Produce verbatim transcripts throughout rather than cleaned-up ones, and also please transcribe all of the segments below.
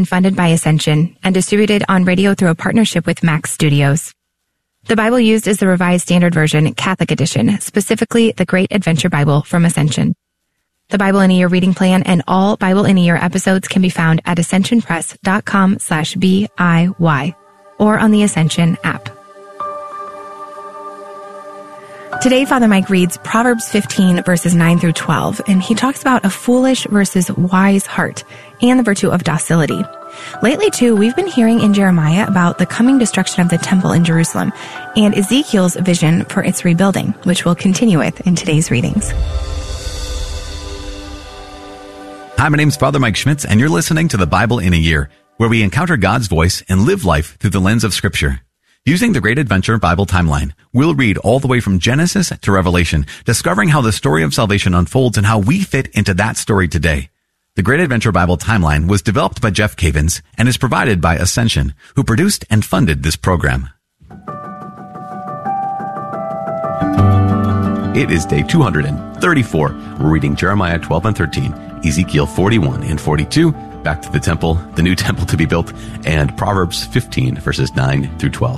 and funded by Ascension and distributed on radio through a partnership with Max Studios. The Bible used is the Revised Standard Version, Catholic Edition, specifically the Great Adventure Bible from Ascension. The Bible in a Year reading plan and all Bible in a Year episodes can be found at ascensionpress.com slash B-I-Y or on the Ascension app. Today, Father Mike reads Proverbs fifteen, verses nine through twelve, and he talks about a foolish versus wise heart and the virtue of docility. Lately, too, we've been hearing in Jeremiah about the coming destruction of the temple in Jerusalem and Ezekiel's vision for its rebuilding, which we'll continue with in today's readings. Hi, my name's Father Mike Schmitz, and you're listening to the Bible in a Year, where we encounter God's voice and live life through the lens of Scripture. Using the Great Adventure Bible Timeline, we'll read all the way from Genesis to Revelation, discovering how the story of salvation unfolds and how we fit into that story today. The Great Adventure Bible Timeline was developed by Jeff Cavins and is provided by Ascension, who produced and funded this program. It is day two hundred thirty-four. We're reading Jeremiah twelve and thirteen, Ezekiel forty-one and forty-two, back to the temple, the new temple to be built, and Proverbs fifteen, verses nine through twelve.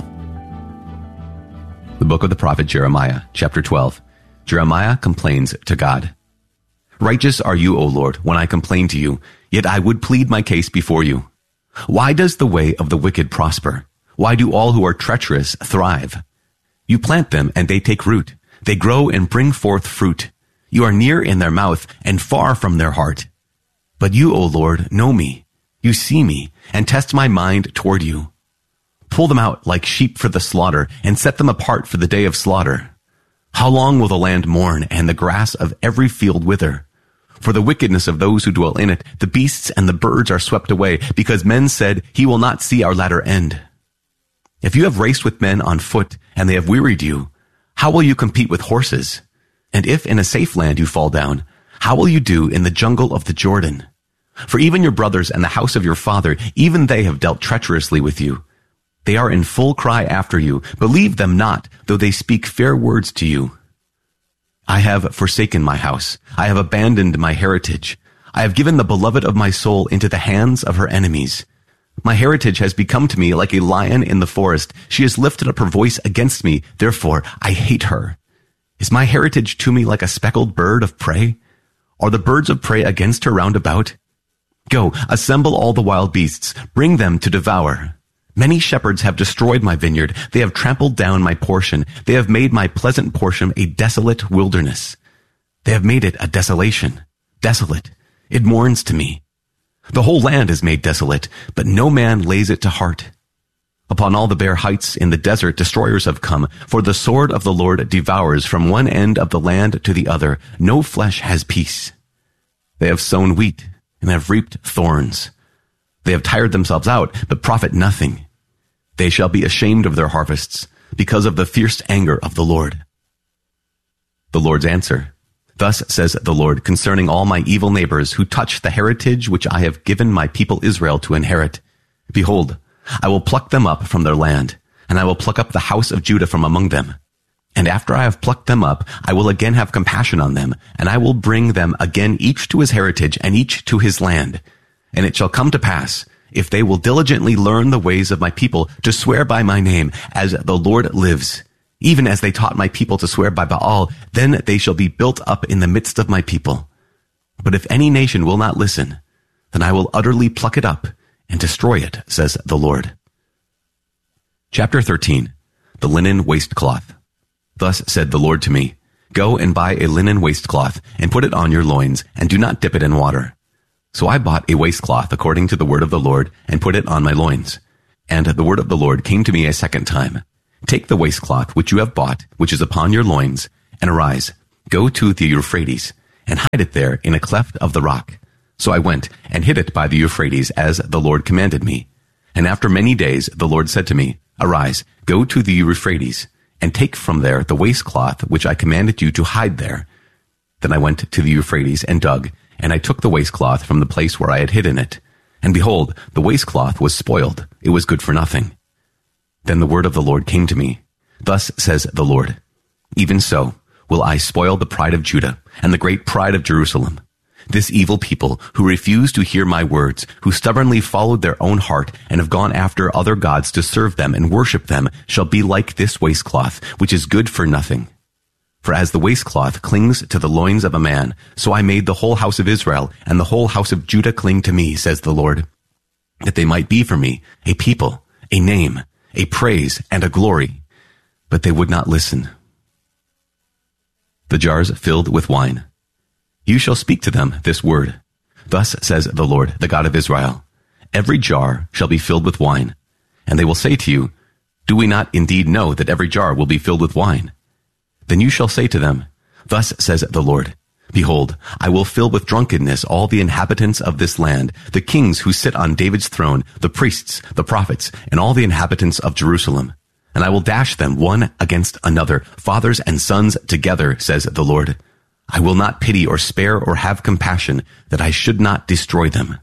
The book of the prophet Jeremiah, chapter twelve. Jeremiah complains to God. Righteous are you, O Lord, when I complain to you, yet I would plead my case before you. Why does the way of the wicked prosper? Why do all who are treacherous thrive? You plant them and they take root. They grow and bring forth fruit. You are near in their mouth and far from their heart. But you, O Lord, know me. You see me and test my mind toward you. Pull them out like sheep for the slaughter and set them apart for the day of slaughter. How long will the land mourn and the grass of every field wither? For the wickedness of those who dwell in it, the beasts and the birds are swept away, because men said, he will not see our latter end. If you have raced with men on foot and they have wearied you, how will you compete with horses? And if in a safe land you fall down, how will you do in the jungle of the Jordan? For even your brothers and the house of your father, even they have dealt treacherously with you. They are in full cry after you. Believe them not, though they speak fair words to you. I have forsaken my house. I have abandoned my heritage. I have given the beloved of my soul into the hands of her enemies. My heritage has become to me like a lion in the forest. She has lifted up her voice against me. Therefore, I hate her. Is my heritage to me like a speckled bird of prey? Are the birds of prey against her round about? Go, assemble all the wild beasts. Bring them to devour. Many shepherds have destroyed my vineyard. They have trampled down my portion. They have made my pleasant portion a desolate wilderness. They have made it a desolation. Desolate. It mourns to me. The whole land is made desolate, but no man lays it to heart. Upon all the bare heights in the desert destroyers have come, for the sword of the Lord devours from one end of the land to the other. No flesh has peace. They have sown wheat and have reaped thorns. They have tired themselves out, but profit nothing. They shall be ashamed of their harvests, because of the fierce anger of the Lord. The Lord's answer. Thus says the Lord concerning all my evil neighbors who touch the heritage which I have given my people Israel to inherit. Behold, I will pluck them up from their land, and I will pluck up the house of Judah from among them. And after I have plucked them up, I will again have compassion on them, and I will bring them again each to his heritage and each to his land. And it shall come to pass, if they will diligently learn the ways of my people to swear by my name, as the Lord lives, even as they taught my people to swear by Baal, then they shall be built up in the midst of my people. But if any nation will not listen, then I will utterly pluck it up and destroy it, says the Lord. Chapter thirteen. The linen waistcloth. Thus said the Lord to me, Go and buy a linen waistcloth, and put it on your loins, and do not dip it in water. So I bought a waistcloth according to the word of the Lord, and put it on my loins. And the word of the Lord came to me a second time. Take the waistcloth which you have bought, which is upon your loins, and arise, go to the Euphrates, and hide it there in a cleft of the rock. So I went, and hid it by the Euphrates, as the Lord commanded me. And after many days the Lord said to me, Arise, go to the Euphrates, and take from there the waistcloth which I commanded you to hide there. Then I went to the Euphrates, and dug, and I took the waistcloth from the place where I had hidden it. And behold, the waistcloth was spoiled. It was good for nothing. Then the word of the Lord came to me. Thus says the Lord, Even so will I spoil the pride of Judah and the great pride of Jerusalem. This evil people who refuse to hear my words, who stubbornly followed their own heart and have gone after other gods to serve them and worship them, shall be like this waistcloth, which is good for nothing. For as the waistcloth clings to the loins of a man, so I made the whole house of Israel and the whole house of Judah cling to me, says the Lord, that they might be for me a people, a name, a praise, and a glory. But they would not listen. The jars filled with wine. You shall speak to them this word. Thus says the Lord, the God of Israel, every jar shall be filled with wine. And they will say to you, do we not indeed know that every jar will be filled with wine? Then you shall say to them, thus says the Lord, behold, I will fill with drunkenness all the inhabitants of this land, the kings who sit on David's throne, the priests, the prophets, and all the inhabitants of Jerusalem. And I will dash them one against another, fathers and sons together, says the Lord. I will not pity or spare or have compassion, that I should not destroy them.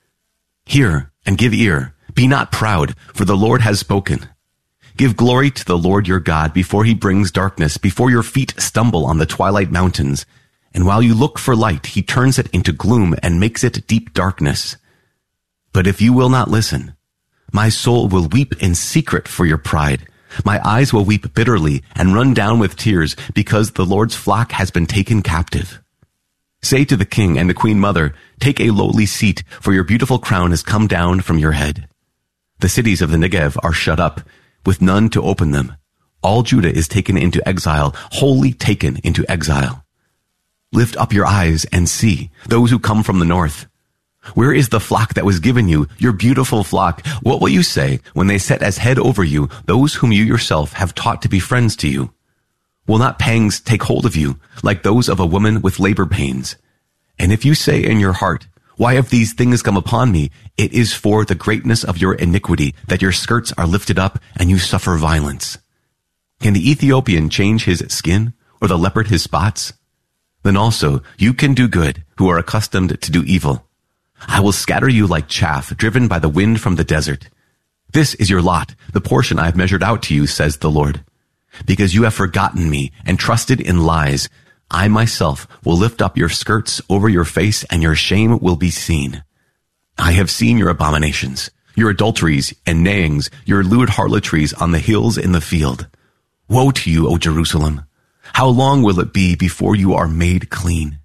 Hear and give ear, be not proud, for the Lord has spoken. Give glory to the Lord your God before he brings darkness, before your feet stumble on the twilight mountains. And while you look for light, he turns it into gloom and makes it deep darkness. But if you will not listen, my soul will weep in secret for your pride. My eyes will weep bitterly and run down with tears because the Lord's flock has been taken captive. Say to the king and the queen mother, take a lowly seat, for your beautiful crown has come down from your head. The cities of the Negev are shut up, with none to open them. All Judah is taken into exile, wholly taken into exile. Lift up your eyes and see those who come from the north. Where is the flock that was given you, your beautiful flock? What will you say when they set as head over you those whom you yourself have taught to be friends to you? Will not pangs take hold of you, like those of a woman with labor pains? And if you say in your heart, why have these things come upon me? It is for the greatness of your iniquity that your skirts are lifted up and you suffer violence. Can the Ethiopian change his skin, or the leopard his spots? Then also you can do good, who are accustomed to do evil. I will scatter you like chaff driven by the wind from the desert. This is your lot, the portion I have measured out to you, says the Lord. Because you have forgotten me and trusted in lies, I myself will lift up your skirts over your face, and your shame will be seen. I have seen your abominations, your adulteries and neighings, your lewd harlotries on the hills in the field. Woe to you, O Jerusalem! How long will it be before you are made clean?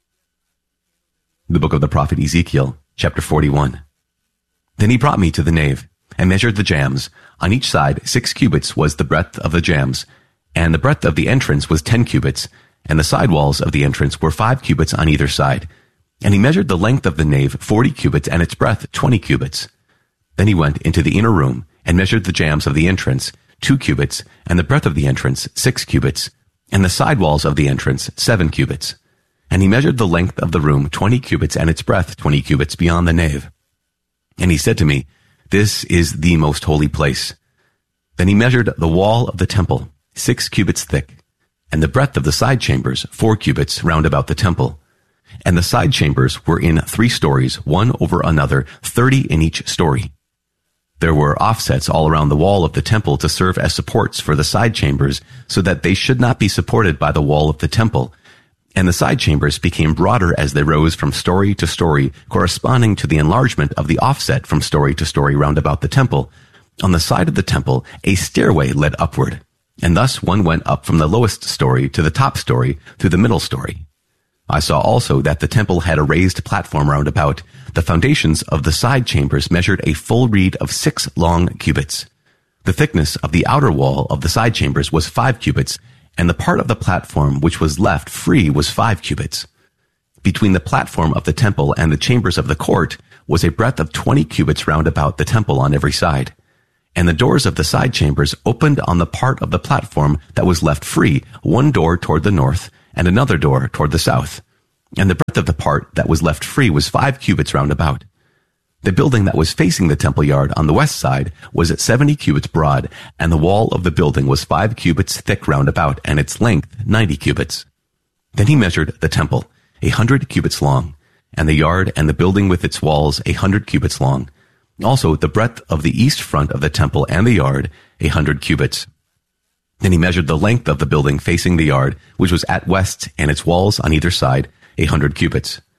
The book of the prophet Ezekiel, chapter forty-one. Then he brought me to the nave, and measured the jambs. On each side six cubits was the breadth of the jambs, and the breadth of the entrance was ten cubits, and the side walls of the entrance were five cubits on either side. And he measured the length of the nave forty cubits, and its breadth twenty cubits. Then he went into the inner room, and measured the jambs of the entrance, two cubits, and the breadth of the entrance six cubits, and the side walls of the entrance seven cubits. And he measured the length of the room twenty cubits, and its breadth twenty cubits beyond the nave. And he said to me, this is the most holy place. Then he measured the wall of the temple, six cubits thick, and the breadth of the side chambers, four cubits round about the temple. And the side chambers were in three stories, one over another, thirty in each story. There were offsets all around the wall of the temple to serve as supports for the side chambers, so that they should not be supported by the wall of the temple. And the side chambers became broader as they rose from story to story, corresponding to the enlargement of the offset from story to story round about the temple. On the side of the temple, a stairway led upward, and thus one went up from the lowest story to the top story through the middle story. I saw also that the temple had a raised platform round about. The foundations of the side chambers measured a full reed of six long cubits. The thickness of the outer wall of the side chambers was five cubits, and the part of the platform which was left free was five cubits. Between the platform of the temple and the chambers of the court was a breadth of twenty cubits round about the temple on every side. And the doors of the side chambers opened on the part of the platform that was left free, one door toward the north, and another door toward the south. And the breadth of the part that was left free was five cubits round about. The building that was facing the temple yard on the west side was at seventy cubits broad, and the wall of the building was five cubits thick round about, and its length ninety cubits. Then he measured the temple, a hundred cubits long, and the yard and the building with its walls a hundred cubits long. Also the breadth of the east front of the temple and the yard, a hundred cubits. Then he measured the length of the building facing the yard, which was at west, and its walls on either side, a hundred cubits.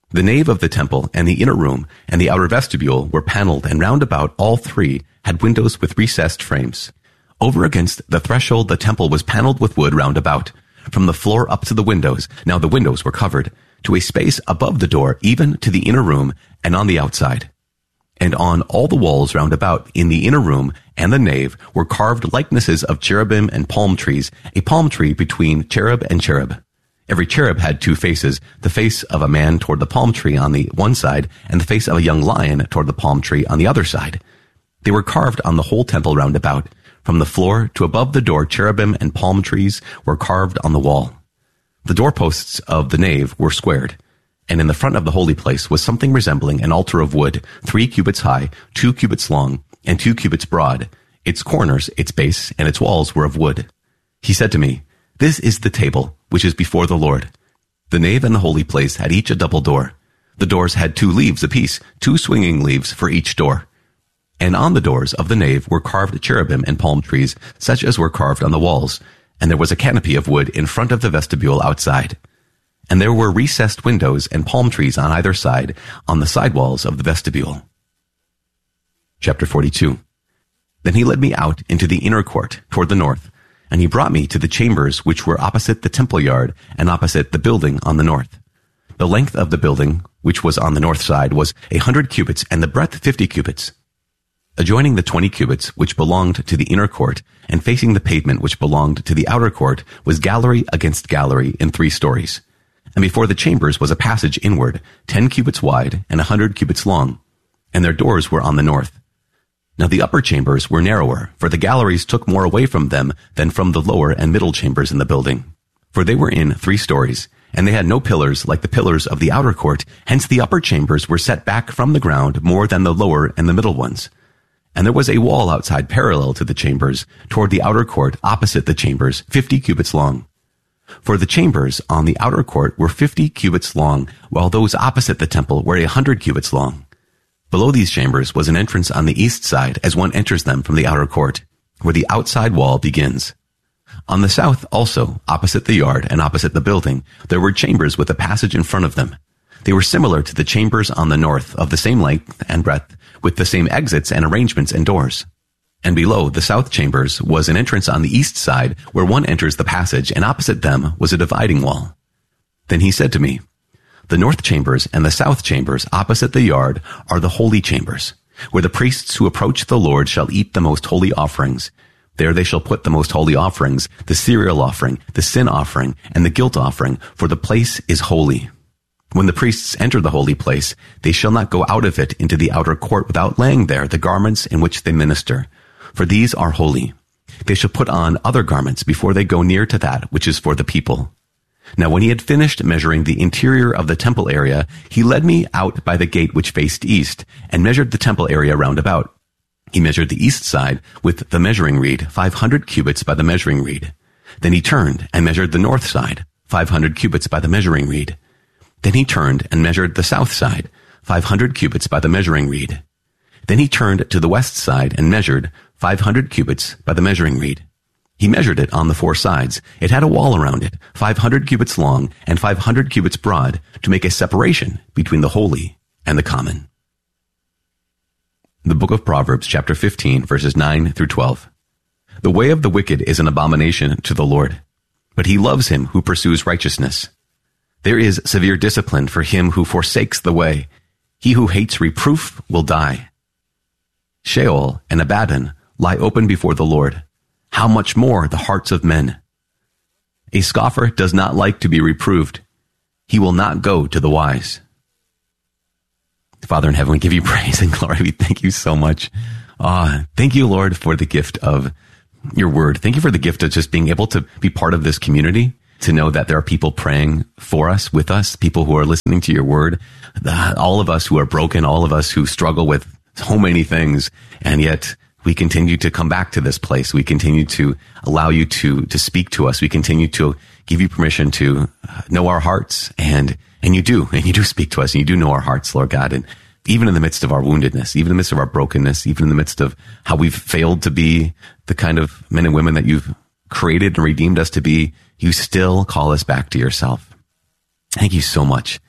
The nave of the temple and the inner room and the outer vestibule were paneled, and round about all three had windows with recessed frames. Over against the threshold the temple was paneled with wood round about, from the floor up to the windows, now the windows were covered, to a space above the door, even to the inner room and on the outside. And on all the walls round about in the inner room and the nave were carved likenesses of cherubim and palm trees, a palm tree between cherub and cherub. Every cherub had two faces, the face of a man toward the palm tree on the one side, and the face of a young lion toward the palm tree on the other side. They were carved on the whole temple round about. From the floor to above the door, cherubim and palm trees were carved on the wall. The doorposts of the nave were squared, and in the front of the holy place was something resembling an altar of wood, three cubits high, two cubits long, and two cubits broad. Its corners, its base, and its walls were of wood. He said to me, "This is the table, which is before the Lord." The nave and the holy place had each a double door. The doors had two leaves apiece, two swinging leaves for each door. And on the doors of the nave were carved cherubim and palm trees, such as were carved on the walls, and there was a canopy of wood in front of the vestibule outside. And there were recessed windows and palm trees on either side, on the side walls of the vestibule. Chapter forty-two. Then he led me out into the inner court, toward the north, and he brought me to the chambers which were opposite the temple yard and opposite the building on the north. The length of the building, which was on the north side, was a hundred cubits, and the breadth fifty cubits. Adjoining the twenty cubits which belonged to the inner court, and facing the pavement which belonged to the outer court, was gallery against gallery in three stories. And before the chambers was a passage inward, ten cubits wide and a hundred cubits long, and their doors were on the north. Now the upper chambers were narrower, for the galleries took more away from them than from the lower and middle chambers in the building. For they were in three stories, and they had no pillars like the pillars of the outer court, hence the upper chambers were set back from the ground more than the lower and the middle ones. And there was a wall outside parallel to the chambers, toward the outer court opposite the chambers, fifty cubits long. For the chambers on the outer court were fifty cubits long, while those opposite the temple were a hundred cubits long. Below these chambers was an entrance on the east side as one enters them from the outer court, where the outside wall begins. On the south also, opposite the yard and opposite the building, there were chambers with a passage in front of them. They were similar to the chambers on the north, of the same length and breadth, with the same exits and arrangements and doors. And below the south chambers was an entrance on the east side, where one enters the passage, and opposite them was a dividing wall. Then he said to me, "The north chambers and the south chambers opposite the yard are the holy chambers, where the priests who approach the Lord shall eat the most holy offerings. There they shall put the most holy offerings, the cereal offering, the sin offering, and the guilt offering, for the place is holy. When the priests enter the holy place, they shall not go out of it into the outer court without laying there the garments in which they minister, for these are holy. They shall put on other garments before they go near to that which is for the people." Now when he had finished measuring the interior of the temple area, he led me out by the gate which faced east, and measured the temple area round about. He measured the east side with the measuring reed, five hundred cubits by the measuring reed. Then he turned and measured the north side, five hundred cubits by the measuring reed. Then he turned and measured the south side, five hundred cubits by the measuring reed. Then he turned to the west side and measured five hundred cubits by the measuring reed. He measured it on the four sides. It had a wall around it, five hundred cubits long and five hundred cubits broad, to make a separation between the holy and the common. The book of Proverbs, chapter fifteen, verses nine through twelve. The way of the wicked is an abomination to the Lord, but he loves him who pursues righteousness. There is severe discipline for him who forsakes the way. He who hates reproof will die. Sheol and Abaddon lie open before the Lord. How much more the hearts of men? A scoffer does not like to be reproved. He will not go to the wise. Father in heaven, we give you praise and glory. We thank you so much. Uh, thank you, Lord, for the gift of your word. Thank you for the gift of just being able to be part of this community, to know that there are people praying for us, with us, people who are listening to your word, the, all of us who are broken, all of us who struggle with so many things, and yet we continue to come back to this place. We continue to allow you to, to speak to us. We continue to give you permission to know our hearts, and, and you do, and you do speak to us, and you do know our hearts, Lord God. And even in the midst of our woundedness, even in the midst of our brokenness, even in the midst of how we've failed to be the kind of men and women that you've created and redeemed us to be, you still call us back to yourself. Thank you so much.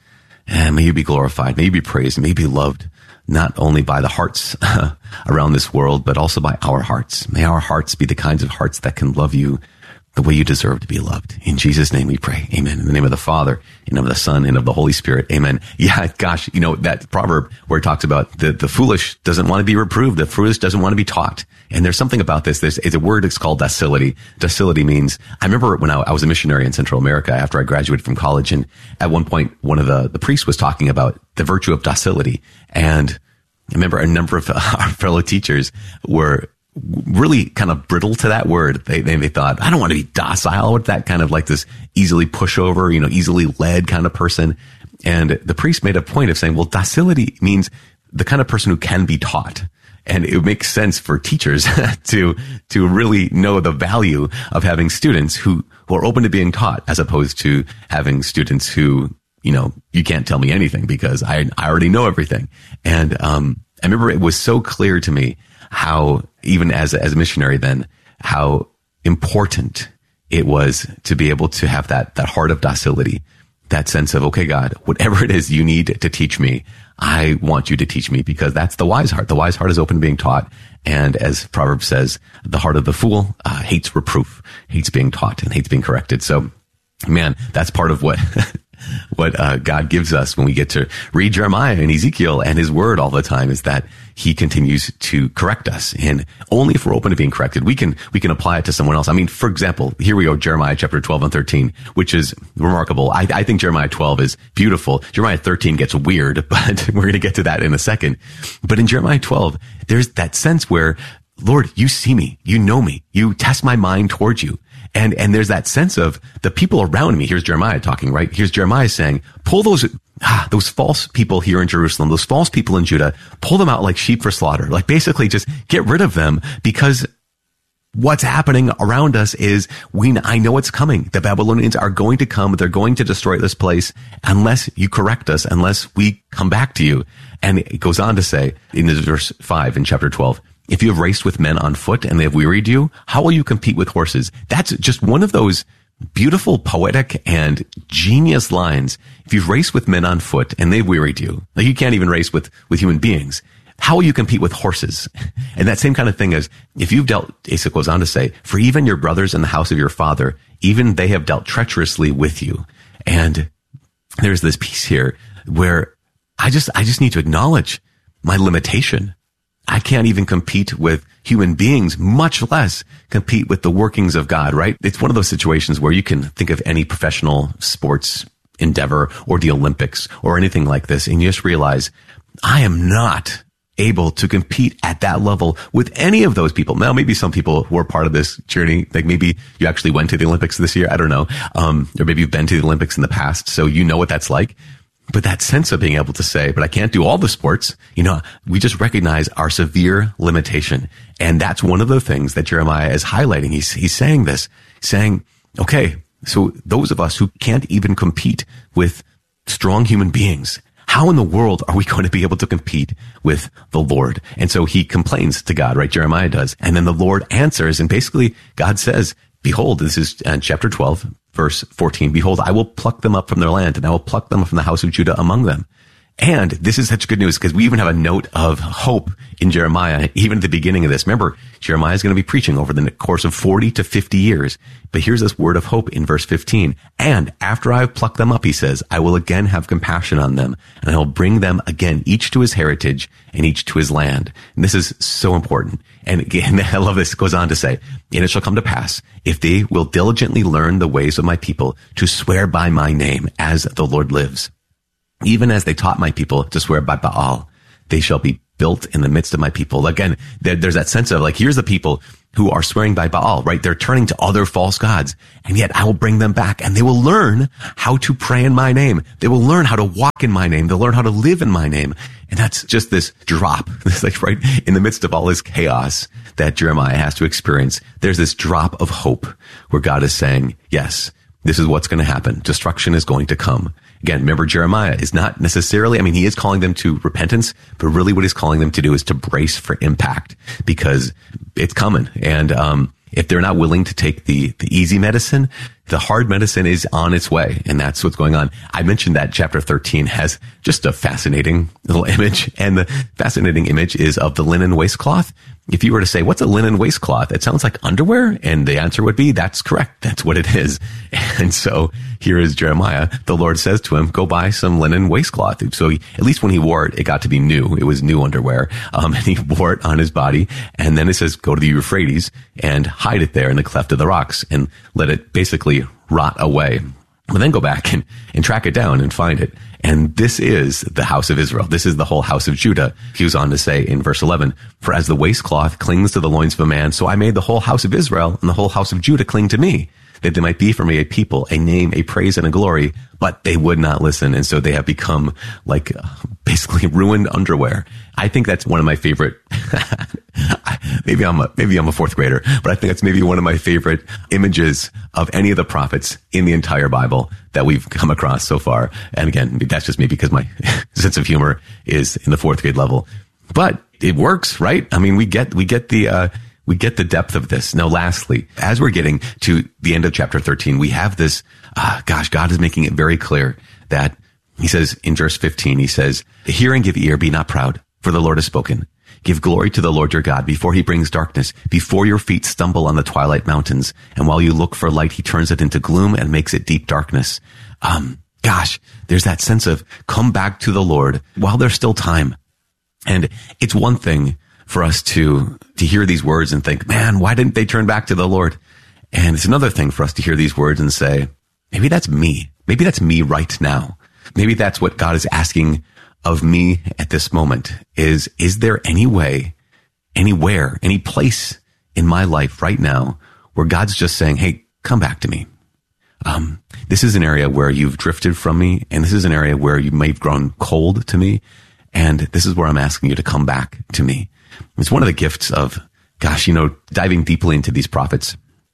And may you be glorified, may you be praised, may you be loved, not only by the hearts around this world, but also by our hearts. May our hearts be the kinds of hearts that can love you the way you deserve to be loved. In Jesus' name we pray. Amen. In the name of the Father, and of the Son, and of the Holy Spirit. Amen. Yeah, gosh, you know, that proverb where it talks about the, the foolish doesn't want to be reproved. The foolish doesn't want to be taught. And there's something about this. There's it's a word, it's called docility. Docility means, I remember when I, I was a missionary in Central America after I graduated from college. And at one point, one of the, the priests was talking about the virtue of docility. And I remember a number of our fellow teachers were really kind of brittle to that word. They, they, they thought, I don't want to be docile with that kind of like this easily pushover, you know, easily led kind of person. And the priest made a point of saying, well, docility means the kind of person who can be taught. And it makes sense for teachers to, to really know the value of having students who, who are open to being taught, as opposed to having students who, you know, you can't tell me anything because I, I already know everything. And, um, I remember it was so clear to me how, even as a, as a missionary then, how important it was to be able to have that, that heart of docility, that sense of, okay, God, whatever it is you need to teach me, I want you to teach me, because that's the wise heart. The wise heart is open to being taught. And as Proverbs says, the heart of the fool uh, hates reproof, hates being taught, and hates being corrected. So, man, that's part of what what uh, God gives us when we get to read Jeremiah and Ezekiel and his word all the time, is that he continues to correct us. And only if we're open to being corrected, we can, we can apply it to someone else. I mean, for example, here we go, Jeremiah chapter twelve and thirteen, which is remarkable. I, I think Jeremiah twelve is beautiful. Jeremiah thirteen gets weird, but we're going to get to that in a second. But in Jeremiah twelve, there's that sense where, Lord, you see me, you know me, you test my mind towards you. And, and there's that sense of the people around me. Here's Jeremiah talking, right? Here's Jeremiah saying, pull those, ah, those false people here in Jerusalem, those false people in Judah, pull them out like sheep for slaughter. Like basically just get rid of them, because what's happening around us is we, I know it's coming. The Babylonians are going to come. They're going to destroy this place unless you correct us, unless we come back to you. And it goes on to say in this verse five in chapter twelve, if you have raced with men on foot and they have wearied you, how will you compete with horses? That's just one of those beautiful, poetic, and genius lines. If you've raced with men on foot and they've wearied you, like you can't even race with, with human beings, how will you compete with horses? And that same kind of thing is, if you've dealt, Asa goes on to say, for even your brothers in the house of your father, even they have dealt treacherously with you. And there's this piece here where I just, I just need to acknowledge my limitation. I can't even compete with human beings, much less compete with the workings of God, right? It's one of those situations where you can think of any professional sports endeavor or the Olympics or anything like this, and you just realize I am not able to compete at that level with any of those people. Now, maybe some people who are part of this journey, like maybe you actually went to the Olympics this year, I don't know, um, or maybe you've been to the Olympics in the past, so you know what that's like. But that sense of being able to say, but I can't do all the sports, you know, we just recognize our severe limitation. And that's one of the things that Jeremiah is highlighting. He's, he's saying this, saying, okay, so those of us who can't even compete with strong human beings, how in the world are we going to be able to compete with the Lord? And so he complains to God, right? Jeremiah does. And then the Lord answers. And basically God says, behold, this is uh, chapter twelve, verse fourteen. Behold, I will pluck them up from their land, and I will pluck them from the house of Judah among them. And this is such good news, because we even have a note of hope in Jeremiah, even at the beginning of this. Remember, Jeremiah is going to be preaching over the course of forty to fifty years. But here's this word of hope in verse fifteen. And after I have plucked them up, he says, I will again have compassion on them, and I will bring them again, each to his heritage and each to his land. And this is so important. And again, I love this. It goes on to say, and it shall come to pass, if they will diligently learn the ways of my people, to swear by my name, as the Lord lives, even as they taught my people to swear by Baal, they shall be built in the midst of my people. Again, there, there's that sense of like, here's the people who are swearing by Baal, right? They're turning to other false gods, and yet I will bring them back, and they will learn how to pray in my name. They will learn how to walk in my name. They'll learn how to live in my name. And that's just this drop. It's like right in the midst of all this chaos that Jeremiah has to experience. There's this drop of hope where God is saying, yes, this is what's going to happen. Destruction is going to come. Again, remember, Jeremiah is not necessarily, I mean, he is calling them to repentance, but really what he's calling them to do is to brace for impact, because it's coming. And, um, if they're not willing to take the, the easy medicine, The hard medicine is on its way, and that's what's going on. I mentioned that chapter thirteen has just a fascinating little image, and the fascinating image is of the linen waistcloth. If you were to say, what's a linen waistcloth? It sounds like underwear, and the answer would be, that's correct. That's what it is. And so here is Jeremiah. The Lord says to him, go buy some linen waistcloth. So he, at least when he wore it, it got to be new. It was new underwear. Um, and he wore it on his body. And then it says, go to the Euphrates and hide it there in the cleft of the rocks and let it basically rot away. But then go back and, and track it down and find it. And this is the house of Israel. This is the whole house of Judah. He goes on to say in verse eleven, for as the waistcloth clings to the loins of a man, so I made the whole house of Israel and the whole house of Judah cling to me, that they might be for me a people, a name, a praise, and a glory. But they would not listen. And so they have become like uh, basically ruined underwear. I think that's one of my favorite, maybe I'm a, maybe I'm a fourth grader, but I think that's maybe one of my favorite images of any of the prophets in the entire Bible that we've come across so far. And again, that's just me because my sense of humor is in the fourth grade level, but it works, right? I mean, we get, we get the, uh, we get the depth of this. Now, lastly, as we're getting to the end of chapter thirteen, we have this, uh, gosh, God is making it very clear that he says in verse fifteen, he says, hear and give ear, be not proud, for the Lord has spoken. Give glory to the Lord your God before he brings darkness, before your feet stumble on the twilight mountains. And while you look for light, he turns it into gloom and makes it deep darkness. Um, gosh, there's that sense of come back to the Lord while there's still time. And it's one thing for us to, to hear these words and think, man, why didn't they turn back to the Lord? And it's another thing for us to hear these words and say, maybe that's me. Maybe that's me right now. Maybe that's what God is asking of me at this moment is, is there any way, anywhere, any place in my life right now where God's just saying, hey, come back to me. Um, this is an area where you've drifted from me, and this is an area where you may have grown cold to me. And this is where I'm asking you to come back to me. It's one of the gifts of, gosh, you know, diving deeply into these prophets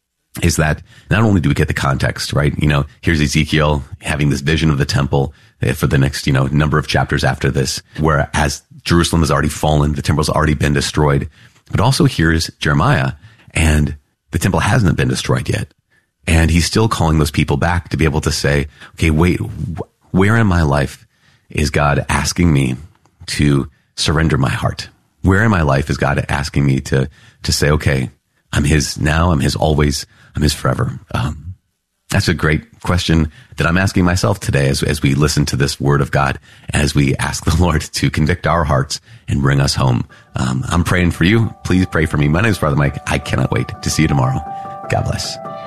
is that not only do we get the context, right? You know, here's Ezekiel having this vision of the temple for the next, you know, number of chapters after this, where as Jerusalem has already fallen, the temple's already been destroyed. But also here's Jeremiah, and the temple hasn't been destroyed yet. And he's still calling those people back to be able to say, okay, wait, where in my life is God asking me to surrender my heart? Where in my life is God asking me to, to say, okay, I'm his now, I'm his always, I'm his forever? Um, that's a great question that I'm asking myself today as, as we listen to this word of God, as we ask the Lord to convict our hearts and bring us home. Um, I'm praying for you. Please pray for me. My name is Father Mike. I cannot wait to see you tomorrow. God bless.